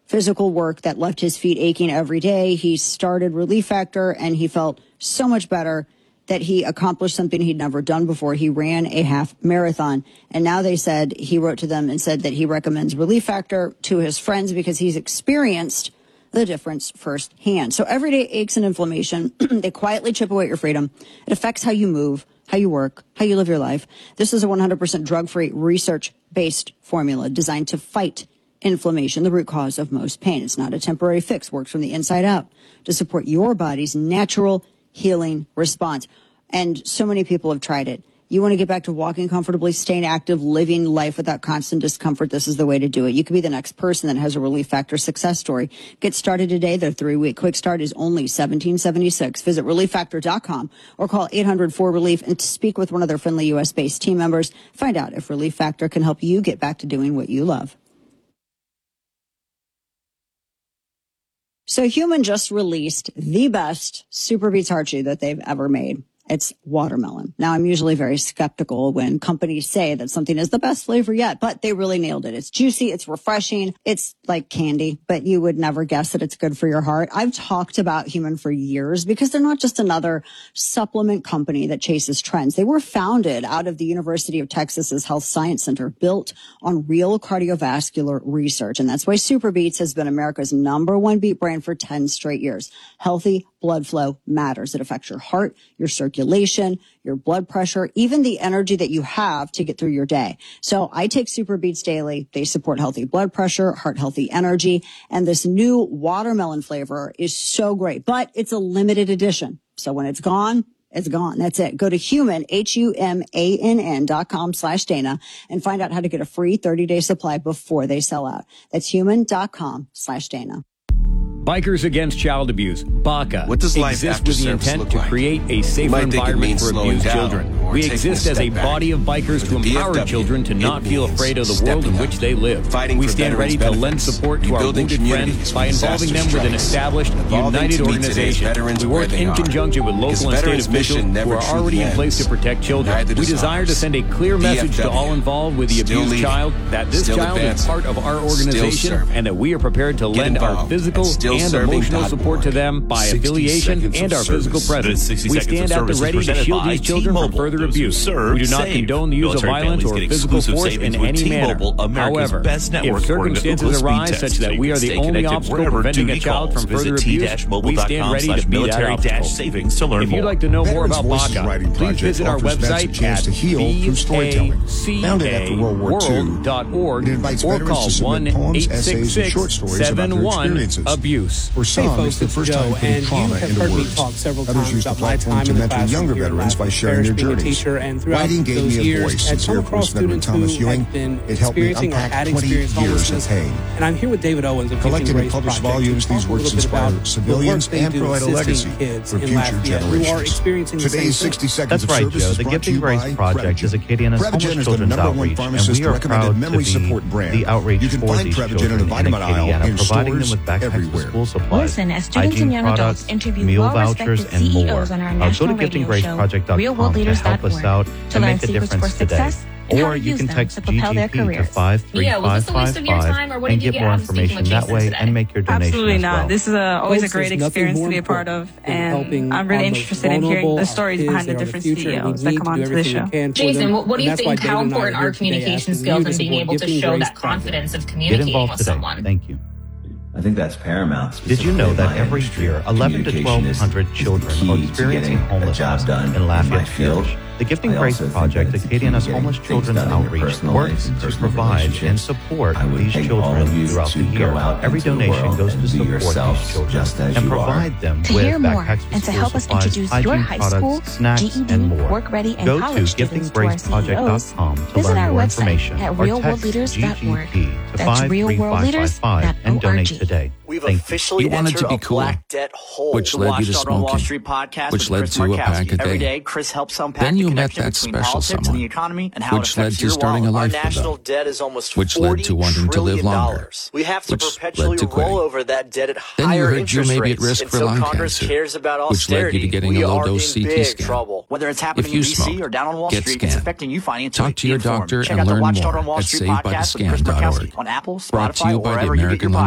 physical work that left his feet aching every day. He started Relief Factor, and he felt so much better that he accomplished something he'd never done before. He ran a half marathon. And now they said, he wrote to them and said that he recommends Relief Factor to his friends because he's experienced the difference firsthand. So everyday aches and inflammation, they quietly chip away at your freedom. It affects how you move, how you work, how you live your life. This is a 100% drug-free, research-based formula designed to fight inflammation, the root cause of most pain. It's not a temporary fix, works from the inside out to support your body's natural healing response. And so many people have tried it. You want to get back to walking comfortably, staying active, living life without constant discomfort. This is the way to do it. You could be the next person that has a Relief Factor success story. Get started today. Their 3-week quick start is only $17.76. Visit ReliefFactor.com or call 800-4RELIEF and speak with one of their friendly U.S.-based team members. Find out if Relief Factor can help you get back to doing what you love. So Human just released the best Super Beets Heart Chew that they've ever made. It's watermelon. Now, I'm usually very skeptical when companies say that something is the best flavor yet, but they really nailed it. It's juicy. It's refreshing. It's like candy, but you would never guess that it's good for your heart. I've talked about Human for years because they're not just another supplement company that chases trends. They were founded out of the University of Texas's Health Science Center, built on real cardiovascular research. And that's why Super Beets has been America's #1 beet brand for 10 straight years. Healthy blood flow matters. It affects your heart, your circulation, your blood pressure, even the energy that you have to get through your day. So I take Super Beets daily. They support healthy blood pressure, heart healthy energy, and this new watermelon flavor is so great, but it's a limited edition. So when it's gone, it's gone. That's it. Go to Human, HUMANN.com/Dana and find out how to get a free 30-day supply before they sell out. That's human.com/Dana. Bikers Against Child Abuse, BACA, What does life exists after with the service intent look to like? create a safer might think it environment means for slowing abused down children. or We taking exist a as a step back. body of bikers to For the empower VFW, children to not feel means afraid of the world in stepping which up, they live. fighting We for stand ready veterans' to lend benefits, support to our rebuilding wounded communities friends when by involving them disaster with an strikes, established, evolving united to meet today's organization. veterans We where work they in are. conjunction with Because local and state veterans' officials mission who never are truly already in place to ends. protect children. Neither We does desire to ours. send a clear message to all involved with the Still abused leading, child that this still child is advancing, part of our still organization serving. and that we are prepared to lend our involved, physical and still and serving emotional support to them by 60 affiliation seconds and of our physical service. presence. This 60 We seconds stand of at the service is ready to presented shield by these children from T-Mobile. further Those who abuse. serve, We do not save. condone the use of Military violence families or get physical exclusive force in savings with any manner. T-Mobile, America's However, best network, if circumstances arise such that we are the only obstacle preventing a child from further abuse, we stand ready to be that obstacle. Savings to learn If you'd more. like to know more Veterans about Voices BACA, Writing please Project visit our offers vets a website chance at to heal through storytelling. Founded after World War II, vacaworld.org it invites or veterans call to submit poems, essays, and short stories about their experiences. 1-866-71-ABUSE. For some, Hey folks, it's the it's first time Joe, putting and you trauma have into heard me words. talk several Others times use the about my platform time to in the mentor classroom younger here in veterans by Lafayette sharing their Parish, being a journeys. teacher, and throughout Writing gave those me a years, voice, had says come Air across Force veteran students Thomas who Ewing. had been It helped me experiencing or unpack had 20 experienced years of homelessness. pain. And I'm here with David Owens of Collected Giving in Grace published Project volumes, to talk these a works little bit inspire about the civilians work they and do provide a assisting legacy kids for in future Lafayette who are generations. experiencing the Today's same 60 thing. seconds That's of right, service Joe. is The brought to Giving you Grace by Project is Acadiana's Prevagen homeless is the children's #1 outreach, and pharmacist we are recommended proud to memory be support brand. the outreach You can for find these Prevagen in children the in vitamin aisle Acadiana, in providing them stores with backpacks everywhere. and school supplies, Listen, as students hygiene and young adults products, interview meal well-respected vouchers, and more. CEOs on our Go national to radio show, GivingGraceProject.com to help us realworldleaders.org, out to and learn make a secrets for difference today. success and how Or to you use can them text to propel their GGP to careers. 53555 and get more information that way and make your donation Absolutely as not. well. This is always a Folks, great there's nothing experience more to be a part important of, than helping and I'm really our most interested in hearing vulnerable, the stories our behind the kids. They are different future, and we CEOs that need come to do onto the everything show. we can for Jason, them. what do you And that's why think? How David and I important here are today communication asking skills you to and being support able to Giving show Grace that Project. confidence of Get communicating involved with today. someone? Thank you. I think that's paramount. Did you know specifically in that my every industry. year 11 to Communication 1,200 is children key are to experiencing getting a homelessness job done in in my Lafayette field. Parish? The Giving I Grace also think Project, that it's key to Acadiana's getting homeless things children's done in your outreach, personal life works and to personal provide and relationships. support I would these take all children of you throughout to the year. go out Every into the donation world goes and to be support yourselves these children just as and you are. provide them To with hear more backpacks and to school help us supplies, introduce your hygiene high products, school, snacks, GED, and more. work-ready, and Go college to students to our CEOs. GivingGraceProject.com to Visit learn our more website information at or text realworldleaders.org. GGP to That's 53555 and donate today. We've Thank you. officially You wanted entered to be a cool, black debt hole. which The led you to Watchdog on Wall smoking, Street podcast which with led Chris to a Markowski. pack a Every day. day, Chris helps unpack Then the you met connection that between special politics and someone, the economy and how which it led affects to your starting a wallet. life Our with national them, debt is almost which $40 led to wanting to live trillion. longer, We have to which led perpetually to quitting. roll over that debt at Then you higher heard you interest may be at rates risk for until lung Congress cancer, cares about which led you austerity. to getting We a are low-dose in CT big scan. trouble. Whether it's happening If you in D.C. smoke, or down on Wall get Street, it's scanned. affecting you financially. Talk to your Be informed. doctor Check and out the learn Watchdog more on Wall at Street podcast with Chris SavedByTheScan.org. Markowski on Apple, Brought to Spotify, you or by the wherever you get your American podcasts.